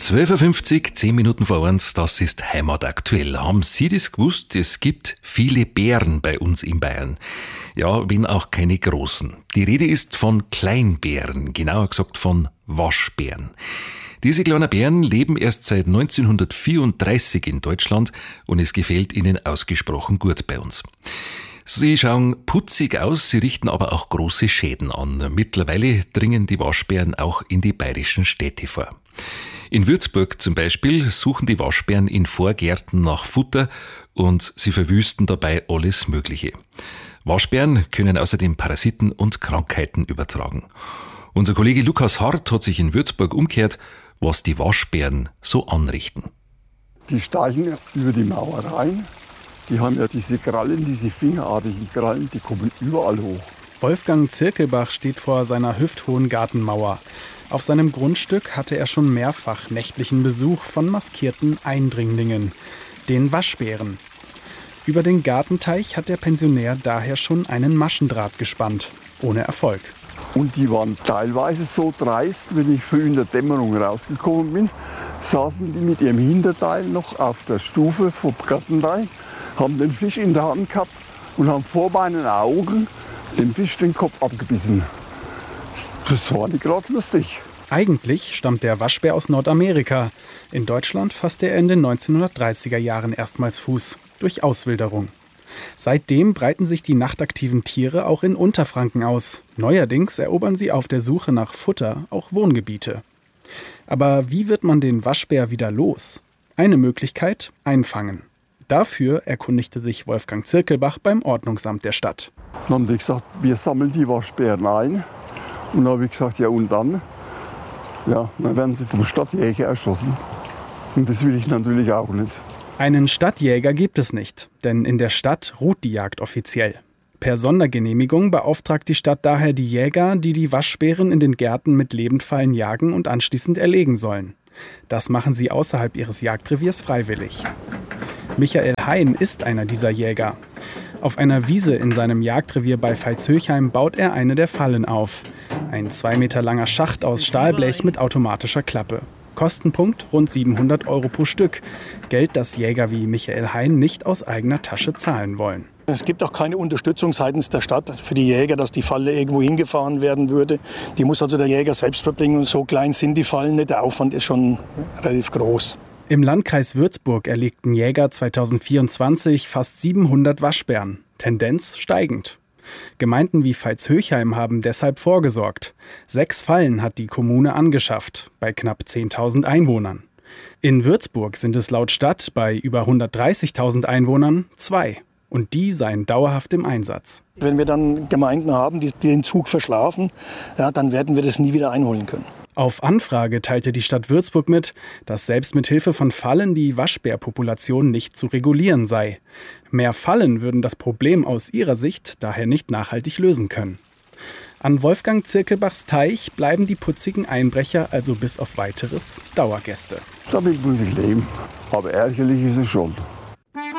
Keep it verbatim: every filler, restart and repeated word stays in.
zwölf Uhr fünfzig, zehn Minuten vor eins, das ist Heimat aktuell. Haben Sie das gewusst? Es gibt viele Bären bei uns in Bayern. Ja, wenn auch keine großen. Die Rede ist von Kleinbären, genauer gesagt von Waschbären. Diese kleinen Bären leben erst seit neunzehnhundertvierunddreißig in Deutschland und es gefällt ihnen ausgesprochen gut bei uns. Sie schauen putzig aus, sie richten aber auch große Schäden an. Mittlerweile dringen die Waschbären auch in die bayerischen Städte vor. In Würzburg zum Beispiel suchen die Waschbären in Vorgärten nach Futter und sie verwüsten dabei alles Mögliche. Waschbären können außerdem Parasiten und Krankheiten übertragen. Unser Kollege Lukas Hart hat sich in Würzburg umgehört, was die Waschbären so anrichten. Die steigen über die Mauer rein. Die haben ja diese Krallen, diese fingerartigen Krallen, die kommen überall hoch. Wolfgang Zirkelbach steht vor seiner hüfthohen Gartenmauer. Auf seinem Grundstück hatte er schon mehrfach nächtlichen Besuch von maskierten Eindringlingen, den Waschbären. Über den Gartenteich hat der Pensionär daher schon einen Maschendraht gespannt, ohne Erfolg. Und die waren teilweise so dreist, wenn ich früh in der Dämmerung rausgekommen bin, saßen die mit ihrem Hinterteil noch auf der Stufe vom Gartenteich, haben den Fisch in der Hand gehabt und haben vor meinen Augen dem Fisch den Kopf abgebissen. Das war nicht gerade lustig. Eigentlich stammt der Waschbär aus Nordamerika. In Deutschland fasste er in den neunzehnhundertdreißiger Jahren erstmals Fuß, durch Auswilderung. Seitdem breiten sich die nachtaktiven Tiere auch in Unterfranken aus. Neuerdings erobern sie auf der Suche nach Futter auch Wohngebiete. Aber wie wird man den Waschbär wieder los? Eine Möglichkeit: einfangen. Dafür erkundigte sich Wolfgang Zirkelbach beim Ordnungsamt der Stadt. Dann haben die gesagt, wir sammeln die Waschbären ein. Und dann habe ich gesagt, ja und dann? Ja, dann werden sie vom Stadtjäger erschossen. Und das will ich natürlich auch nicht. Einen Stadtjäger gibt es nicht, denn in der Stadt ruht die Jagd offiziell. Per Sondergenehmigung beauftragt die Stadt daher die Jäger, die die Waschbären in den Gärten mit Lebendfallen jagen und anschließend erlegen sollen. Das machen sie außerhalb ihres Jagdreviers freiwillig. Michael Hein ist einer dieser Jäger. Auf einer Wiese in seinem Jagdrevier bei Veitshöchheim baut er eine der Fallen auf. Ein zwei Meter langer Schacht aus Stahlblech mit automatischer Klappe. Kostenpunkt rund siebenhundert Euro pro Stück. Geld, das Jäger wie Michael Hein nicht aus eigener Tasche zahlen wollen. Es gibt auch keine Unterstützung seitens der Stadt für die Jäger, dass die Falle irgendwo hingefahren werden würde. Die muss also der Jäger selbst verbringen und so klein sind die Fallen nicht. Der Aufwand ist schon relativ groß. Im Landkreis Würzburg erlegten Jäger zweitausendvierundzwanzig fast siebenhundert Waschbären. Tendenz steigend. Gemeinden wie Veitshöchheim haben deshalb vorgesorgt. Sechs Fallen hat die Kommune angeschafft, bei knapp zehntausend Einwohnern. In Würzburg sind es laut Stadt bei über hundertdreißigtausend Einwohnern zwei. Und die seien dauerhaft im Einsatz. Wenn wir dann Gemeinden haben, die den Zug verschlafen, ja, dann werden wir das nie wieder einholen können. Auf Anfrage teilte die Stadt Würzburg mit, dass selbst mit Hilfe von Fallen die Waschbärpopulation nicht zu regulieren sei. Mehr Fallen würden das Problem aus ihrer Sicht daher nicht nachhaltig lösen können. An Wolfgang Zirkelbachs Teich bleiben die putzigen Einbrecher also bis auf Weiteres Dauergäste. Damit muss ich leben, aber ärgerlich ist es schon.